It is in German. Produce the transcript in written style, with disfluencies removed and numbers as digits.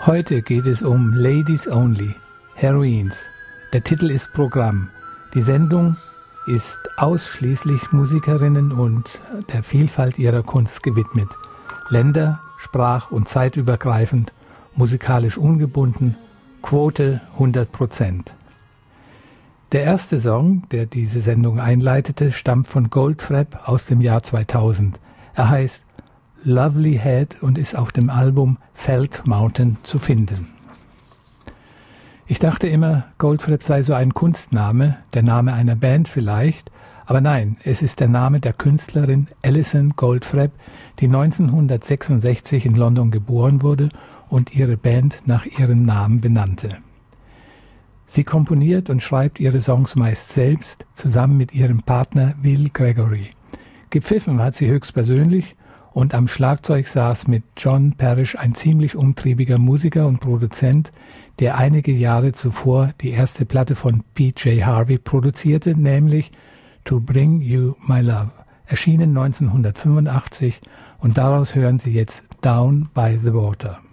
Heute geht es um Ladies Only, Heroines. Der Titel ist Programm. Die Sendung ist ausschließlich Musikerinnen und der Vielfalt ihrer Kunst gewidmet. Länder-, sprach- und zeitübergreifend, musikalisch ungebunden, Quote 100%. Der erste Song, der diese Sendung einleitete, stammt von Goldfrapp aus dem Jahr 2000. Er heißt Lovely Head und ist auf dem Album Felt Mountain zu finden. Ich dachte immer, Goldfrapp sei so ein Kunstname, der Name einer Band vielleicht, aber nein, es ist der Name der Künstlerin Alison Goldfrapp, die 1966 in London geboren wurde und ihre Band nach ihrem Namen benannte. Sie komponiert und schreibt ihre Songs meist selbst, zusammen mit ihrem Partner Will Gregory. Gepfiffen hat sie höchstpersönlich und am Schlagzeug saß mit John Parrish ein ziemlich umtriebiger Musiker und Produzent, der einige Jahre zuvor die erste Platte von PJ Harvey produzierte, nämlich To Bring You My Love, erschienen 1985, und daraus hören Sie jetzt Down by the Water.